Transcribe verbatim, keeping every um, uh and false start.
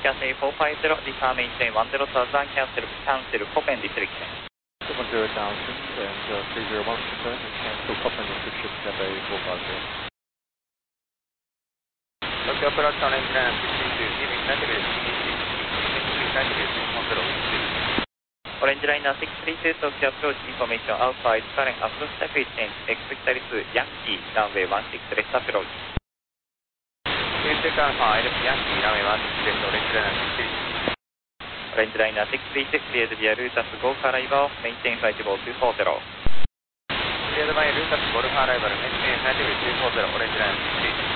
Cathay four five zero, defer maintain one zero thousand, cancel, cancel, Copen restriction. seven zero thousand and uh, three zero one confirm and cancel Copen restriction, Cathay four five zero. Tokyo approach on engine and six three two, leaving United one zero six two. Orange Liner six three two, Tokyo approach information outside, current approach type is change, expect service Yankee, runway one six left approach. Quebec Alpha, L P Yankee, runway one six left, Orange Liner six three two. Orange Liner six three two, cleared via Lutas Golf Arrival, maintain flight level two four zero. Cleared by Lutas Golf Arrival, maintain flight level two four zero, Orange Liner six three two.